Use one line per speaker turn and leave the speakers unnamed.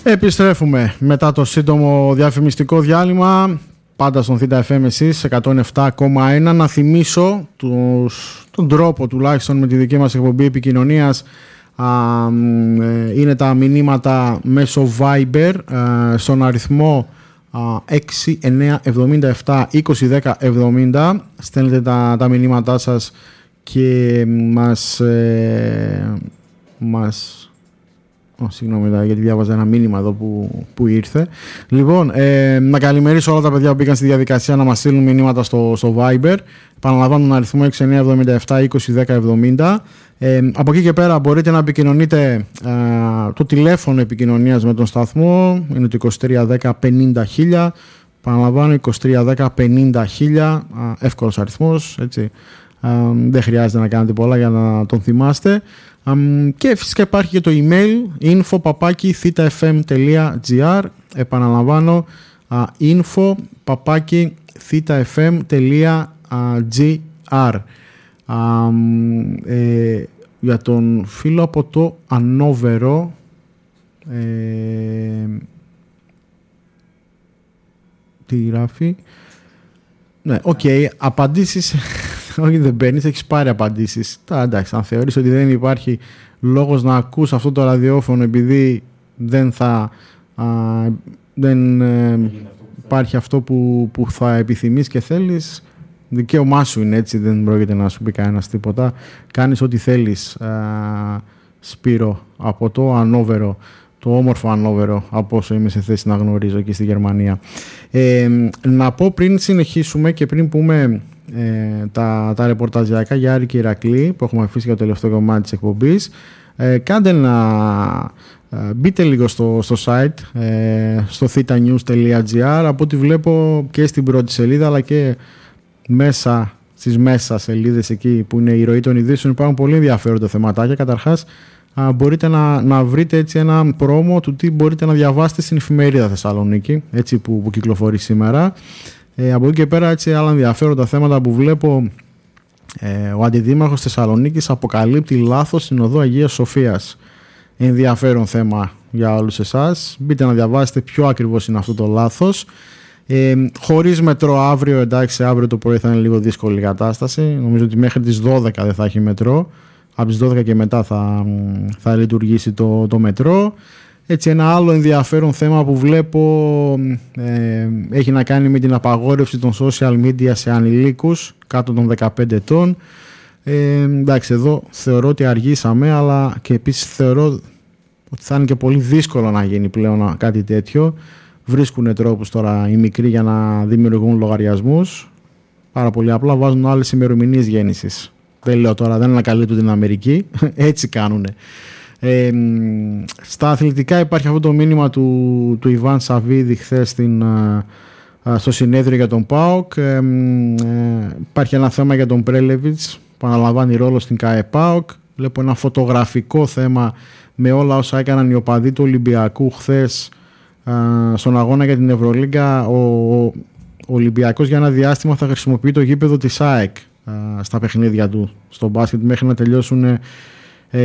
Επιστρέφουμε μετά το σύντομο διαφημιστικό διάλειμμα. Πάντα στον Θήτα FM εσείς 107,1. Να θυμίσω τον τρόπο τουλάχιστον με τη δική μας εκπομπή επικοινωνίας. Είναι τα μηνύματα μέσω Viber στον αριθμό 6977 2010 70. Στέλνετε τα μηνύματά σας και συγγνώμη, γιατί διάβαζα ένα μήνυμα εδώ που ήρθε. Λοιπόν, να καλημερίσω όλα τα παιδιά που μπήκαν στη διαδικασία να μας στείλουν μηνύματα στο Viber. Επαναλαμβάνω τον αριθμό 6977 2010 70. Από εκεί και πέρα μπορείτε να επικοινωνείτε. Το τηλέφωνο επικοινωνίας με τον σταθμό είναι το 2310 50.000. Επαναλαμβάνω, 2310 50.000. Εύκολος αριθμός, έτσι. Δεν χρειάζεται να κάνετε πολλά για να τον θυμάστε. Και φυσικά υπάρχει και το email info@thitafm.gr. Επαναλαμβάνω, info@thitafm.gr. Για τον φίλο από το Ανόβερο, τι γράφει? Ναι, απαντήσεις. Όχι, δεν παίρνεις, έχεις πάρει απαντήσεις. Εντάξει, αν θεωρείς ότι δεν υπάρχει λόγος να ακούς αυτό το ραδιόφωνο επειδή δεν υπάρχει αυτό που θα επιθυμείς και θέλεις, δικαίωμά σου είναι, έτσι, δεν πρόκειται να σου πει κανένας τίποτα. Κάνεις ό,τι θέλεις, Σπύρο, από το Ανόβερο, το όμορφο Ανόβερο, από όσο είμαι σε θέση να γνωρίζω εκεί στη Γερμανία. Να πω πριν συνεχίσουμε και πριν πούμε τα ρεπορταζιακά για Άρη και Ηρακλή που έχουμε αφήσει για το τελευταίο κομμάτι της εκπομπής, κάντε μπείτε λίγο στο site, στο thetanews.gr. Από ό,τι βλέπω και στην πρώτη σελίδα αλλά και στις μέσα σελίδες εκεί που είναι η ροή των ειδήσεων υπάρχουν πολύ ενδιαφέροντα θεματάκια. Καταρχάς μπορείτε να βρείτε έτσι ένα πρόμο του τι μπορείτε να διαβάσετε στην εφημερίδα Θεσσαλονίκη, έτσι που κυκλοφορεί σήμερα. Από εκεί και πέρα, έτσι, άλλα ενδιαφέροντα θέματα που βλέπω. Ο Αντιδήμαρχος Θεσσαλονίκης αποκαλύπτει λάθος στην οδό Αγίας Σοφίας. Ενδιαφέρον θέμα για όλους εσάς. Μπείτε να διαβάσετε ποιο ακριβώς είναι αυτό το λάθος. Χωρίς μετρό αύριο, εντάξει, αύριο το πρωί θα είναι λίγο δύσκολη η κατάσταση. Νομίζω ότι μέχρι τις 12 δεν θα έχει μετρό. Από τις 12 και μετά θα λειτουργήσει το μετρό. Έτσι, ένα άλλο ενδιαφέρον θέμα που βλέπω έχει να κάνει με την απαγόρευση των social media σε ανηλίκους κάτω των 15 ετών. Εντάξει, εδώ θεωρώ ότι αργήσαμε, αλλά και επίσης θεωρώ ότι θα είναι και πολύ δύσκολο να γίνει πλέον κάτι τέτοιο. Βρίσκουν τρόπους τώρα οι μικροί για να δημιουργούν λογαριασμούς. Πάρα πολύ απλά βάζουν άλλες ημερομηνίες γέννησης. Δεν λέω τώρα, δεν ανακαλύπτουν την Αμερική, έτσι κάνουνε. Στα αθλητικά υπάρχει αυτό το μήνυμα του Ιβάν Σαββίδη χθες στο συνέδριο για τον ΠΑΟΚ. Υπάρχει ένα θέμα για τον Πρέλεβιτς που αναλαμβάνει ρόλο στην ΚΑΕ ΠΑΟΚ. Βλέπω ένα φωτογραφικό θέμα με όλα όσα έκαναν οι οπαδοί του Ολυμπιακού χθες στον αγώνα για την Ευρωλίγκα. Ο Ολυμπιακός για ένα διάστημα θα χρησιμοποιεί το γήπεδο της ΑΕΚ στα παιχνίδια του στο μπάσκετ μέχρι να τελειώσουν